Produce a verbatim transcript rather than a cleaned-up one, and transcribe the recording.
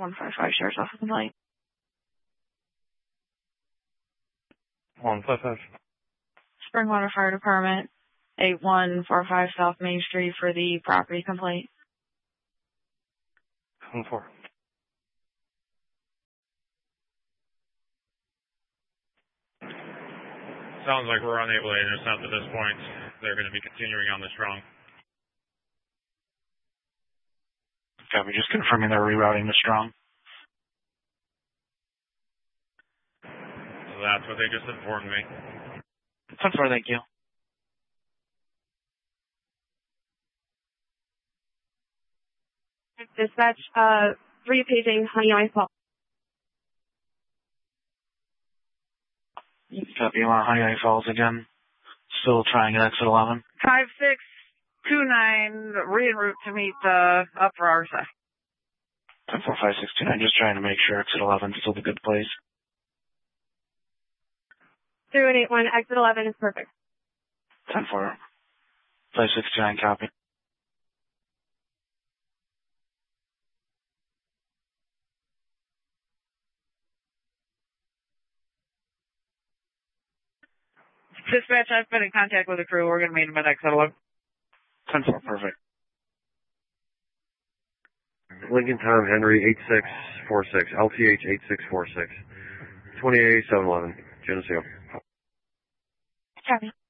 one five five, Sheriff's Office complaint. one five five. Springwater Fire Department, eight one four five South Main Street for the property complaint. one four. Sounds like we're unable to intercept at this point. They're going to be continuing on this wrong. Copy, just confirming they're rerouting the strong. That's what they just informed me. ten four, thank you. Dispatch, uh, repaging Honey Eye Falls. Copy, you want Honey Eye Falls again. Still trying at exit eleven. five six two nine, re-en route to meet, uh, up for R S A. ten four five six two nine, just trying to make sure exit eleven is still the good place. three one eight one, exit eleven is perfect. ten four five six two nine, copy. Dispatch, I've been in contact with the crew. We're going to meet them at exit eleven. ten four, perfect. Lincoln Tom Henry eight six four six, L T H eight six four six, twenty-eight seven eleven, Geneseo. Copy.